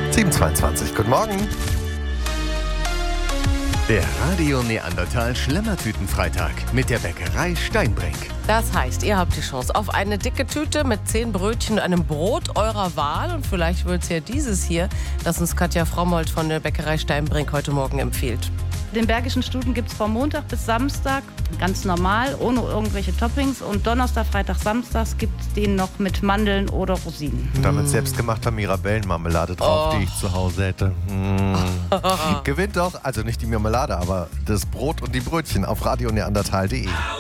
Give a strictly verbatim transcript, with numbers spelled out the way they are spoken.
sieben Uhr zweiundzwanzig. Guten Morgen. Der Radio Neandertal Schlemmertüten-Freitag mit der Bäckerei Steinbrink. Das heißt, ihr habt die Chance auf eine dicke Tüte mit zehn Brötchen und einem Brot eurer Wahl. Und vielleicht wird es ja dieses hier, das uns Katja Frommold von der Bäckerei Steinbrink heute Morgen empfiehlt. Den Bergischen Stuten gibt es von Montag bis Samstag ganz normal, ohne irgendwelche Toppings. Und Donnerstag, Freitag, Samstags gibt es den noch mit Mandeln oder Rosinen. Und damit selbstgemachter Mirabellenmarmelade drauf, Oh. die ich zu Hause hätte. Mm. Gewinnt doch, also nicht die Marmelade, aber das Brot und die Brötchen auf radio neandertal punkt de.